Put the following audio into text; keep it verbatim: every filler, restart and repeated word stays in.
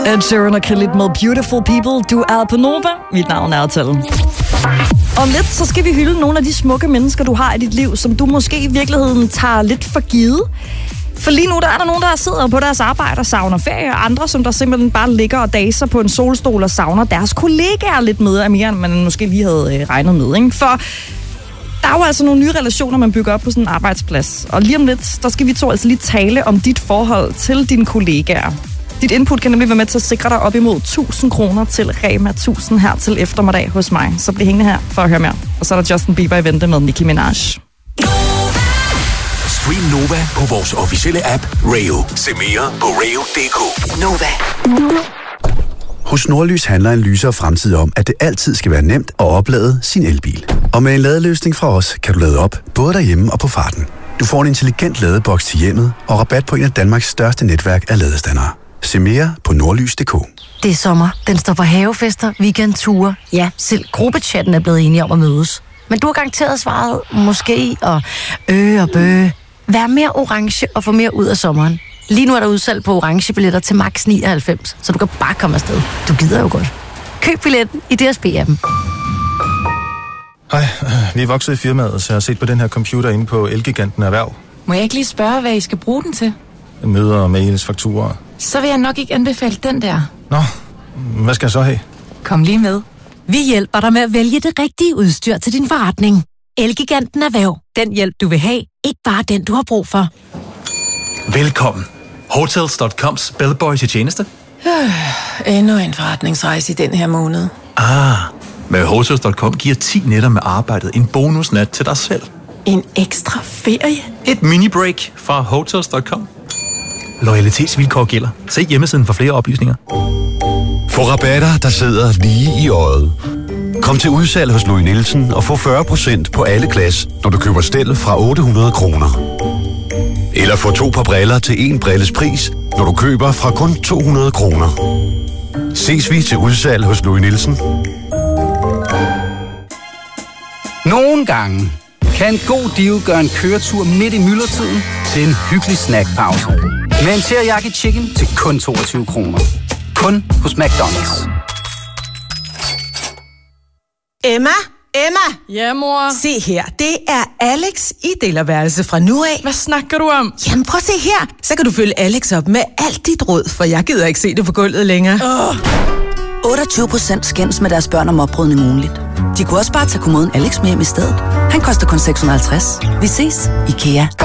Ed Sheeran og Khalid med Beautiful People. Du er på Nova. Mit navn er Tal. Om lidt, så skal vi hylde nogle af de smukke mennesker, du har i dit liv, som du måske i virkeligheden tager lidt for givet. For lige nu, der er der nogen, der sidder på deres arbejde og savner ferie, og andre, som der simpelthen bare ligger og daser på en solstol og savner deres kollegaer lidt med, af mere, end man måske lige havde regnet med. Ikke? For der er jo altså nogle nye relationer, man bygger op på sådan en arbejdsplads. Og lige om lidt, der skal vi to altså lige tale om dit forhold til dine kollegaer. Dit input kan nemlig være med til at sikre dig op imod tusind kroner til Rema tusind her til eftermiddag hos mig. Så bliv hængende her for at høre mere. Og så er der Justin Bieber i vente med Nicki Minaj. Stream Nova på vores officielle app Rayo. Se mere på rayo punktum d k. Nova. Hos Nordlys handler en lysere fremtid om, at det altid skal være nemt at oplade sin elbil. Og med en ladeløsning fra os, kan du lade op både derhjemme og på farten. Du får en intelligent ladeboks til hjemmet og rabat på en af Danmarks største netværk af ladestandere. Se mere på nordlys punktum d k. Det er sommer. Den står på havefester, weekendture. Ja, selv gruppechatten er blevet enige om at mødes. Men du har garanteret svaret måske og øh og bøge. Vær mere orange og få mere ud af sommeren. Lige nu er der udsalg på orange billetter til max nioghalvfems, så du kan bare komme afsted. Du gider jo godt. Køb billetten i D S B-appen. Hej, vi er vokset i firmaet, så jeg har set på den her computer inde på Elgiganten Erhverv. Må jeg ikke lige spørge, hvad I skal bruge den til? Møder, mails, fakturer. Så vil jeg nok ikke anbefale den der. Nå, hvad skal jeg så have? Kom lige med. Vi hjælper dig med at vælge det rigtige udstyr til din forretning. Elgiganten Erhverv. Den hjælp, du vil have. Ikke bare den, du har brug for. Velkommen. Hotels punktum coms bellboy til tjeneste. Øh, endnu en forretningsrejse i den her måned. Ah, med Hotels punktum com giver ti nætter med arbejdet en bonusnat til dig selv. En ekstra ferie? Et mini-break fra Hotels punktum com. Loyalitetsvilkår gælder. Se hjemmesiden for flere oplysninger. Få rabatter, der sidder lige i øjet. Kom til udsalg hos Louis Nielsen og få fyrre procent på alle glas, når du køber stel fra otte hundrede kroner. Eller få to par briller til en brilles pris, når du køber fra kun to hundrede kroner. Ses vi til udsalg hos Louis Nielsen. Nogle gange kan en god deal gøre en køretur midt i myldretiden til en hyggelig snackpause. Med en teriyaki chicken til kun toogtyve kroner. Kun hos McDonald's. Emma? Emma? Ja, mor? Se her, det er Alex i delerværelse fra nu af. Hvad snakker du om? Jamen prøv at se her, så kan du følge Alex op med alt dit råd, for jeg gider ikke se det på gulvet længere. Oh. otteogtyve procent skændes med deres børn om opbrydning ugenligt. De kunne også bare tage kommoden Alex med hjem i stedet. Han koster kun seks hundrede og halvtreds. Vi ses, IKEA.